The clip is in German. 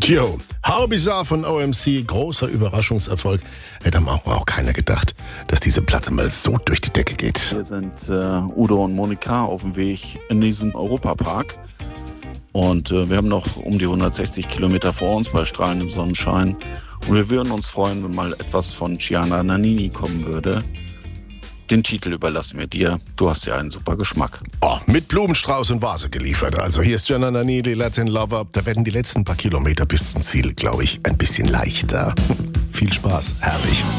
Jo, How Bizarre von OMC, großer Überraschungserfolg. Hätte auch keiner gedacht, dass diese Platte mal so durch die Decke geht. Wir sind Udo und Monika auf dem Weg in diesen Europapark. Und wir haben noch um die 160 Kilometer vor uns bei strahlendem Sonnenschein. Und wir würden uns freuen, wenn mal etwas von Gianna Nannini kommen würde. Den Titel überlassen wir dir. Du hast ja einen super Geschmack. Oh, mit Blumenstrauß und Vase geliefert. Also hier ist Gianna Nannini, Latin Lover. Da werden die letzten paar Kilometer bis zum Ziel, glaube ich, ein bisschen leichter. Viel Spaß, herrlich.